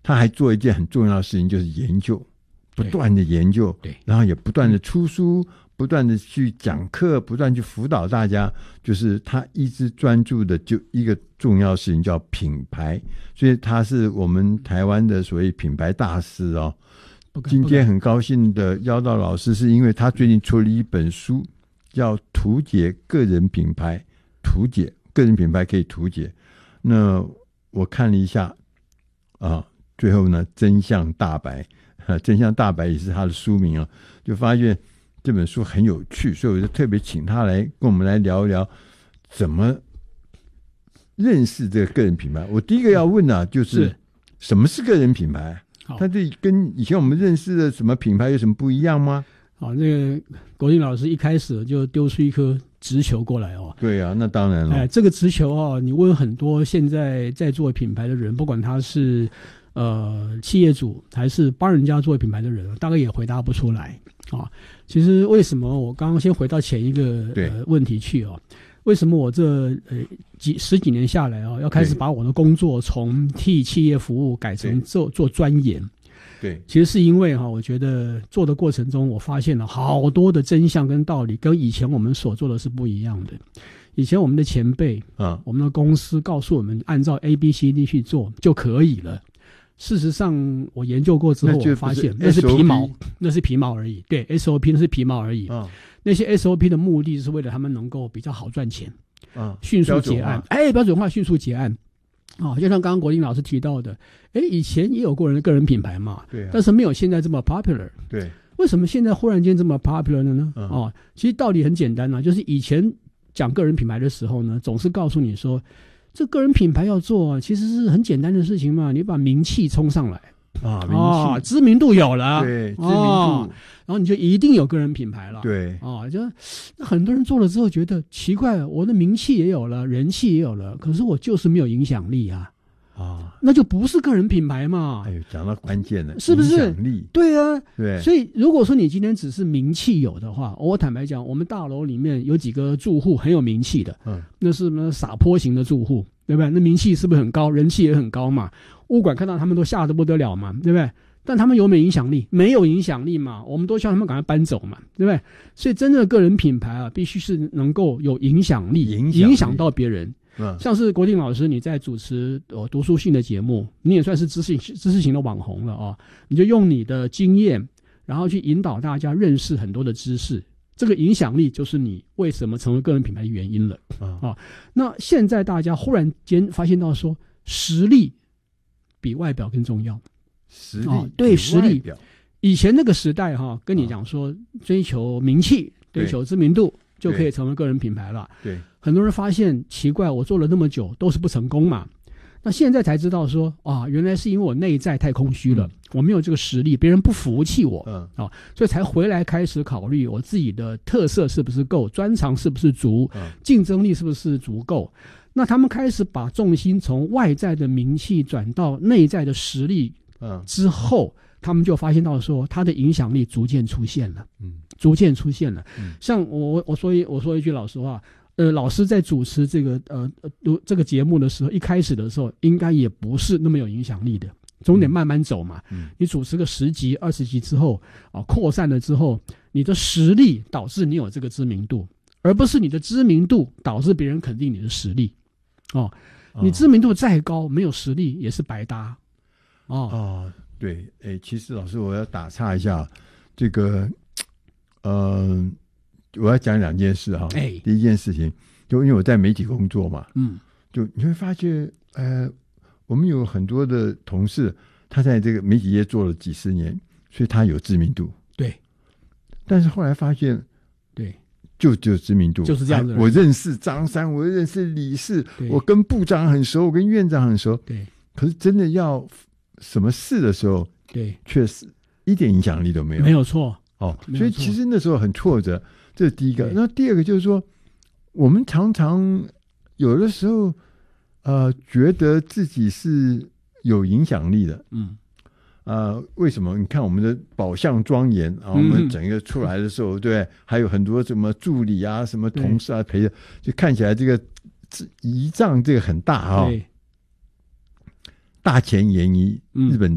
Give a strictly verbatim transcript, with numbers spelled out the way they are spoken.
他还做一件很重要的事情，就是研究，不断的研究， 对， 然后也不断的出书，不断的去讲课，不断去辅导大家，就是他一直专注的就一个重要的事情叫品牌，所以他是我们台湾的所谓品牌大师哦。今天很高兴的邀到老师，是因为他最近出了一本书，叫《图解个人品牌》，图解个人品牌可以图解。那我看了一下啊，最后呢，真相大白，啊、真相大白也是他的书名啊，就发现这本书很有趣，所以我就特别请他来跟我们来聊一聊怎么认识这个个人品牌。我第一个要问啊，就是什么是个人品牌？它这跟以前我们认识的什么品牌有什么不一样吗？ 好，那个国定老师一开始就丢出一颗直球过来哦。 对啊，那当然了。 哎，这个直球哦，你问很多现在在做品牌的人，不管他是呃企业主还是帮人家做品牌的人，大概也回答不出来啊。其实为什么我刚刚先回到前一个呃问题去哦？为什么我这呃几十几年下来啊，要开始把我的工作从替企业服务改成做做钻研？ 对， 其实是因为哈，我觉得做的过程中，我发现了好多的真相跟道理，跟以前我们所做的是不一样的。以前我们的前辈啊，我们的公司告诉我们按照 A B C D 去做就可以了。事实上，我研究过之后，我发现那是皮毛，那是皮毛而已。对 ，S O P 那是皮毛而已。啊，那些 S O P 的目的是为了他们能够比较好赚钱，啊，迅速结案。哎，标准化，迅速结案。啊，就像刚刚国定老师提到的，哎，以前也有过人的个人品牌嘛， 对、啊， 但是没有现在这么 popular。 对， 为什么现在忽然间这么 popular 了呢？嗯、哦，其实道理很简单啊，就是以前讲个人品牌的时候呢，总是告诉你说，这个人品牌要做、啊，其实是很简单的事情嘛，你把名气冲上来。 啊，名气、 哦，知名度有了， 对，知名度、 哦，然后你就一定有个人品牌了， 对， 哦，就那很多人做了之后觉得奇怪，我的名气也有了，人气也有了，可是我就是没有影响力啊，啊，那就不是个人品牌嘛。 哎呦，讲到关键了， 是不是？ 影响力， 对啊， 对。 所以如果说你今天只是名气有的话，我坦白讲，我们大楼里面有几个住户很有名气的，嗯，那是什么撒泼型的住户，对不对？那名气是不是很高？人气也很高嘛。物管看到他们都吓得不得了嘛，对不对？但他们有没有影响力？没有影响力嘛，我们都希望他们赶快搬走嘛，对不对？所以真正的个人品牌啊，必须是能够有影响力，影响, 影响到别人。嗯，像是国定老师，你在主持呃读书性的节目，你也算是知识知识型的网红了哦。你就用你的经验，然后去引导大家认识很多的知识，这个影响力就是你为什么成为个人品牌的原因了啊、哦。那现在大家忽然间发现到说，实力比外表更重要。 实力、 哦、对实力，以前那个时代哈、哦，跟你讲说追求名气、追求知名度就可以成为个人品牌了。 对， 很多人发现奇怪，我做了那么久都是不成功嘛。那现在才知道说啊，原来是因为我内在太空虚了，嗯、我没有这个实力，别人不服气我，嗯啊，所以才回来开始考虑我自己的特色是不是够，专长是不是足，嗯、竞争力是不是足够。那他们开始把重心从外在的名气转到内在的实力。嗯，之后他们就发现到说，他的影响力逐渐出现了，嗯，逐渐出现了。嗯、像我我说一我说一句老实话，呃，老师在主持这个呃呃这个节目的时候，一开始的时候应该也不是那么有影响力的，总得慢慢走嘛。嗯，你主持个十集、二十集之后啊，扩散了之后，你的实力导致你有这个知名度，而不是你的知名度导致别人肯定你的实力。哦，你知名度再高，没有实力也是白搭。哦, 哦，对，哎，其实老师我要打岔一下，这个，呃，我要讲两件事哈。哎，第一件事情，就因为我在媒体工作嘛，嗯，就你会发现，呃，我们有很多的同事，他在这个媒体业做了几十年，所以他有知名度。 对， 但是后来发现， 对， 就就知名度就是这样子。 我认识张三，我认识李四，我跟部长很熟，我跟院长很熟。 对， 可是真的要什么事的时候， 对， 确实一点影响力都没有， 没有错哦。所以其实那时候很挫折，这是第一个。那第二个就是说，我们常常有的时候，呃，觉得自己是有影响力的，嗯，呃，为什么？你看我们的宝相庄严啊，我们整个出来的时候，嗯、对，还有很多什么助理啊、什么同事啊陪着，就看起来这个仪仗这个很大啊、哦。大前研一，日本的。